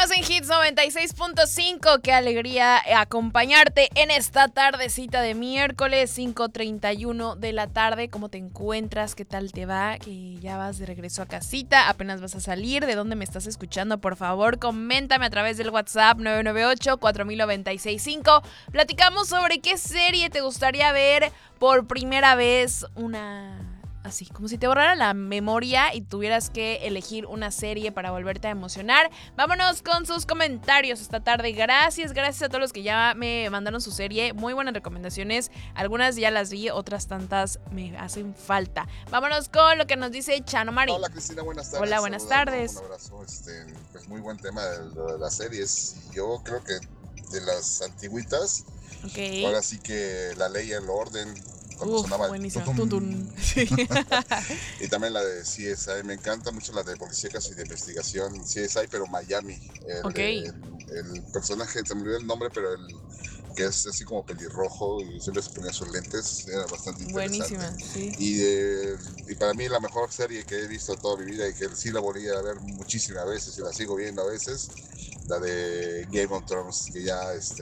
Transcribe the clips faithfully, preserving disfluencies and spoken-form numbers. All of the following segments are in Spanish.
Estás en Hits noventa y seis punto cinco. Qué alegría acompañarte en esta tardecita de miércoles, cinco treinta y uno de la tarde. ¿Cómo te encuentras? ¿Qué tal te va? Que ya vas de regreso a casita, apenas vas a salir. ¿De dónde me estás escuchando? Por favor, coméntame a través del WhatsApp nueve nueve ocho, cuatro mil noventa y seis cinco. Platicamos sobre qué serie te gustaría ver por primera vez. Una... Así, como si te borrara la memoria y tuvieras que elegir una serie para volverte a emocionar. Vámonos con sus comentarios esta tarde. Gracias, gracias a todos los que ya me mandaron su serie. Muy buenas recomendaciones. Algunas ya las vi, otras tantas me hacen falta. Vámonos con lo que nos dice Chano Mari. Hola Cristina, buenas tardes. Hola, buenas Saludando, tardes. Un abrazo, este, pues muy buen tema de, de las series. Yo creo que de las antigüitas, okay. Ahora sí que La Ley y el Orden, cuando Uf, sonaba buenísimo. el Tun, tun. Sí. Y también la de C S I, me encanta mucho la de policíacas y de investigación, C S I pero Miami. El, okay. el, el personaje, se me olvidó el nombre, pero el que es así como pelirrojo y siempre se ponía sus lentes, era bastante interesante. Buenísima, sí. Y, eh, y para mí la mejor serie que he visto toda mi vida y que sí la volví a ver muchísimas veces y la sigo viendo a veces, la de Game of Thrones, que ya este...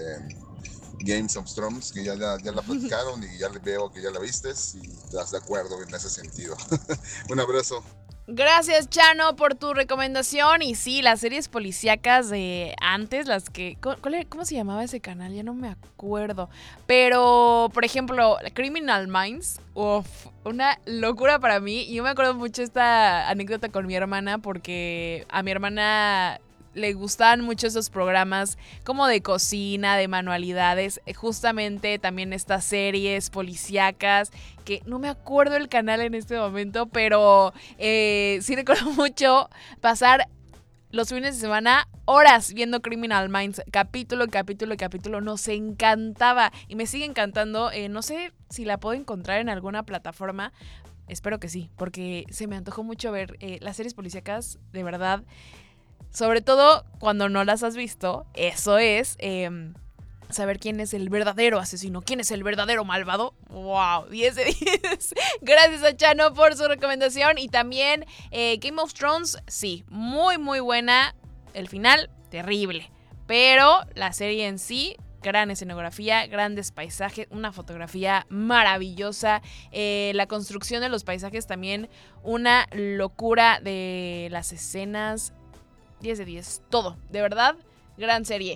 Games of Thrones, que ya, ya, ya la platicaron y ya le veo que ya la vistes y estás de acuerdo en ese sentido. Un abrazo. Gracias, Chano, por tu recomendación. Y sí, las series policíacas de antes, las que... ¿Cómo se llamaba ese canal? Ya no me acuerdo. Pero, por ejemplo, Criminal Minds, uf, una locura para mí. Y yo me acuerdo mucho esta anécdota con mi hermana porque a mi hermana le gustaban mucho esos programas como de cocina, de manualidades, justamente también estas series policíacas, que no me acuerdo el canal en este momento, pero eh, sí recuerdo mucho pasar los fines de semana horas viendo Criminal Minds, capítulo, capítulo, capítulo, nos encantaba y me sigue encantando. Eh, no sé si la puedo encontrar en alguna plataforma, espero que sí, porque se me antojó mucho ver eh, las series policíacas, de verdad. Sobre todo cuando no las has visto, eso es eh, saber quién es el verdadero asesino, quién es el verdadero malvado. ¡Wow! diez de diez. Gracias a Chano por su recomendación. Y también eh, Game of Thrones, sí, muy muy buena. El final, terrible. Pero la serie en sí, gran escenografía, grandes paisajes, una fotografía maravillosa. Eh, la construcción de los paisajes también, una locura de las escenas. diez de diez, todo, de verdad, gran serie.